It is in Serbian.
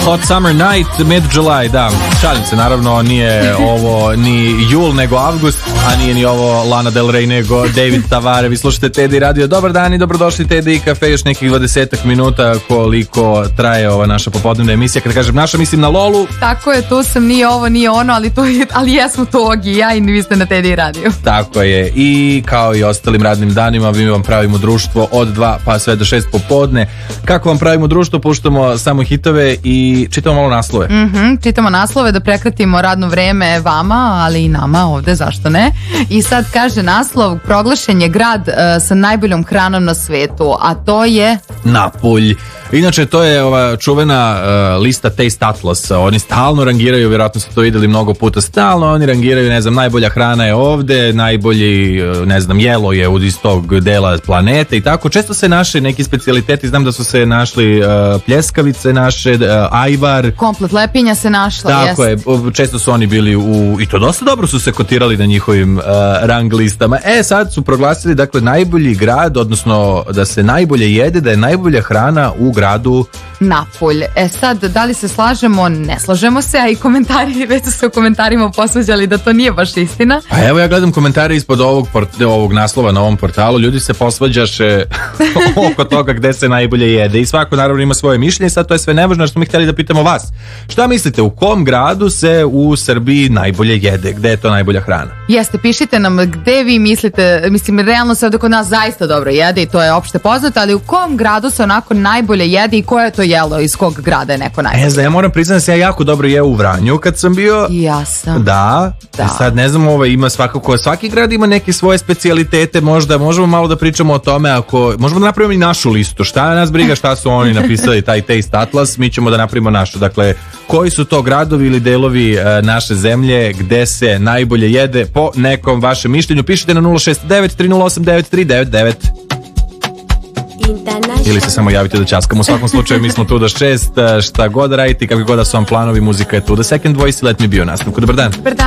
Hot Summer Night, Mid-July, da. Šalim se, naravno, nije ovo ni jul, nego avgust, a nije ni ovo Lana Del Rey, nego David Tavare. Vi slušate Teddy Radio. Dobar dan i dobrodošli Teddy Cafe, još nekih 20 minuta koliko traje ova naša popodnevna emisija. Kada kažem naša, mislim na Lolu. Tako je, tu sam, nije ovo, nije ono, ali jesmo to Ogi i ja i vi ste na Teddy Radio. Tako je, i kao i ostalim radnim danima mi vam pravimo društvo od 2 pa sve do 6 popodne. Kako vam pravimo društvo? Puštamo samo hitove i čitamo malo naslove. Čitamo naslove da prekratimo radno vreme vama, ali i nama ovde, zašto ne? I sad kaže naslov, proglašen je grad sa najboljom hranom na svetu, a to je Napulj. Inače, to je ova čuvena lista Taste Atlas. Oni stalno rangiraju, vjerojatno ste to vidjeli mnogo puta, stalno oni rangiraju, ne znam, najbolja hrana je ovde, najbolji, ne znam, jelo je iz tog dela planete i tako. Često se naše neki specijaliteti, znam da su se našli pljeskavice naše, ajvar. Komplet lepinja se našla. Tako je, često su oni bili i to dosta dobro su se kotirali na njihovim rang listama. Sad su proglasili, dakle, najbolji grad, odnosno da se najbolje jede, da je najbolja hrana u gradu Napulj. Sad, da li se slažemo? Ne slažemo se, a i komentari, već su se u komentarima posvađali da to nije baš istina. Pa evo ja gledam komentare ispod ovog naslova na ovom portalu, ljudi se posvađaše oko toga gde se najbolje jede i svako naravno ima svoje mišljenje, sad to je sve nevažno, što smo mi htjeli da pitamo vas. Šta mislite, u kom gradu se u Srbiji najbolje jede? Gde je to najbolja hrana? Jeste, pišite nam gde vi mislite, mislim, realno se ovdje kod nas zaista dobro jede i to je opšte poznato, ali u kom gradu se onako najbolje jede i koje je to jelo, iz kog grada je neko najbolje? Ja moram priznati da se ja jako dobro jeo u Vranju kad sam bio. I ja sam. Da. Sad ne znam, ima svakako, svaki grad ima neke svoje specijalitete, možda možemo malo da pričamo o tome, ako možemo da napravimo i našu listu, šta nas briga šta su oni napisali taj Taste Atlas, mi ćemo da napravimo našu, dakle, koji su to gradovi ili delovi naše zemlje gde se najbolje jede po nekom vašem mišljenju, pišite na 069 308 9399 ili se samo javite da ćaskamo. U svakom slučaju mi smo tu do 6, šta god raditi, kakvi god da su vam planovi, muzika je tu. The Second Voice i Let Me Be u nastavku. Dobar dan.